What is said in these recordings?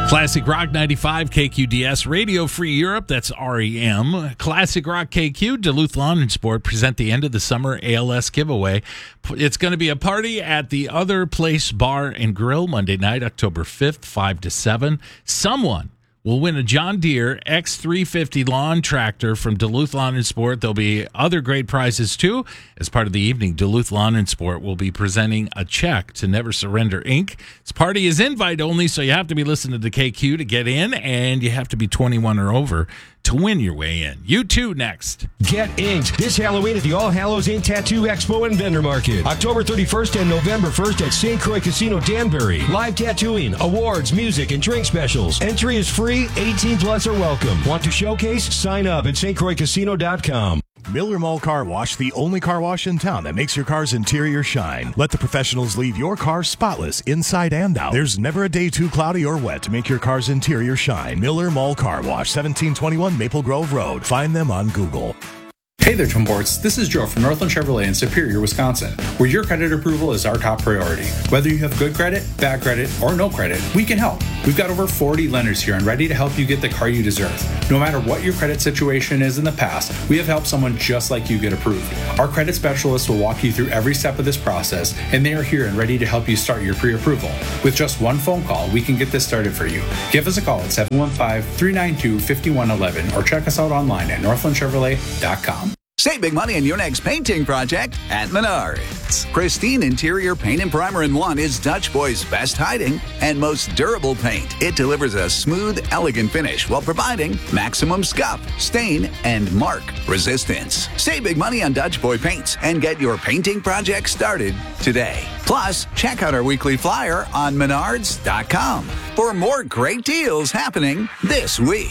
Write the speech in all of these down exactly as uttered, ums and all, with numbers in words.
Classic Rock ninety-five, K Q D S, Radio Free Europe, that's R E M. Classic Rock K Q, Duluth Lawn and Sport present the end of the summer A L S giveaway. It's going to be a party at the Other Place Bar and Grill Monday night, October fifth, five to seven. Someone will win a John Deere X three fifty lawn tractor from Duluth Lawn and Sport. There'll be other great prizes, too. As part of the evening, Duluth Lawn and Sport will be presenting a check to Never Surrender, Incorporated. This party is invite only, so you have to be listening to K Q to get in, and you have to be twenty-one or over to win your way in. You too, next. Get inked this Halloween at the All Hallows Ink Tattoo Expo and Vendor Market. October thirty-first and November first at Saint Croix Casino Danbury. Live tattooing, awards, music, and drink specials. Entry is free. eighteen plus are welcome. Want to showcase? Sign up at S T Croix Casino dot com. Miller Mall Car Wash, the only car wash in town that makes your car's interior shine. Let the professionals leave your car spotless inside and out. There's never a day too cloudy or wet to make your car's interior shine. Miller Mall Car Wash, seventeen twenty-one Maple Grove Road. Find them on Google. Hey there, Twin Ports. This is Joe from Northland Chevrolet in Superior, Wisconsin, where your credit approval is our top priority. Whether you have good credit, bad credit, or no credit, we can help. We've got over forty lenders here and ready to help you get the car you deserve. No matter what your credit situation is in the past, we have helped someone just like you get approved. Our credit specialists will walk you through every step of this process, and they are here and ready to help you start your pre-approval. With just one phone call, we can get this started for you. Give us a call at seven one five, three nine two, five one one one or check us out online at northland chevrolet dot com. Save big money on your next painting project at Menards. Pristine Interior Paint and Primer in One is Dutch Boy's best hiding and most durable paint. It delivers a smooth, elegant finish while providing maximum scuff, stain, and mark resistance. Save big money on Dutch Boy paints and get your painting project started today. Plus, check out our weekly flyer on menards dot com for more great deals happening this week.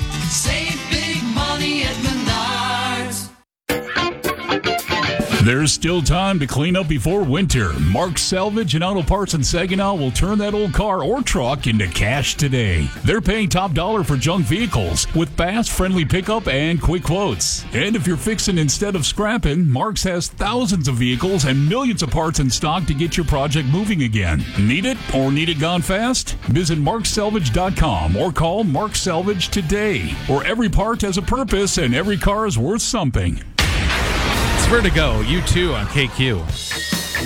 Save big money at Menards. There's still time to clean up before winter. Mark's Salvage and Auto Parts in Saginaw will turn that old car or truck into cash today. They're paying top dollar for junk vehicles with fast, friendly pickup and quick quotes. And if you're fixing instead of scrapping, Mark's has thousands of vehicles and millions of parts in stock to get your project moving again. Need it or need it gone fast? Visit mark salvage dot com or call Mark Salvage today, where every part has a purpose and every car is worth something. It's Vertigo, you too, on K Q.